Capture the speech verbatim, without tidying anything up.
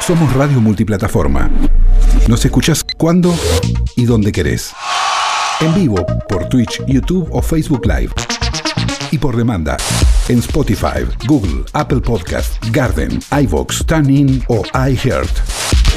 Somos radio multiplataforma. Nos escuchás cuando y donde querés. En vivo por Twitch, YouTube o Facebook Live. Y por demanda en Spotify, Google, Apple Podcast, Garden, iVoox, TuneIn o iHeart.